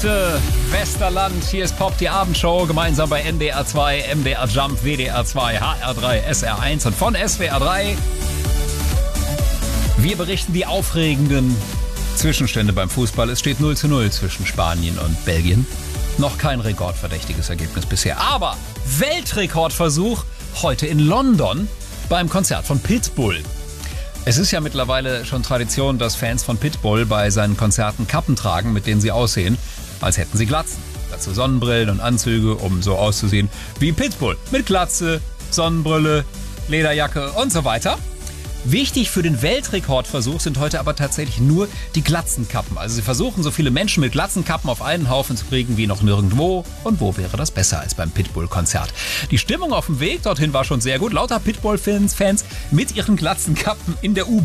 Geschichte. Westerland, hier ist Pop, die Abendshow, gemeinsam bei NDR 2, MDR Jump, WDR 2, HR3, SR1 und von SWR 3. Wir berichten die aufregenden Zwischenstände beim Fußball. Es steht 0:0 zwischen Spanien und Belgien. Noch kein rekordverdächtiges Ergebnis bisher. Aber Weltrekordversuch heute in London beim Konzert von Pitbull. Es ist ja mittlerweile schon Tradition, dass Fans von Pitbull bei seinen Konzerten Kappen tragen, mit denen sie aussehen, als hätten sie Glatzen. Dazu Sonnenbrillen und Anzüge, um so auszusehen wie Pitbull. Mit Glatze, Sonnenbrille, Lederjacke und so weiter. Wichtig für den Weltrekordversuch sind heute aber tatsächlich nur die Glatzenkappen. Also sie versuchen, so viele Menschen mit Glatzenkappen auf einen Haufen zu kriegen wie noch nirgendwo. Und wo wäre das besser als beim Pitbull-Konzert? Die Stimmung auf dem Weg dorthin war schon sehr gut. Lauter Pitbull-Fans mit ihren Glatzenkappen in der U-Bahn.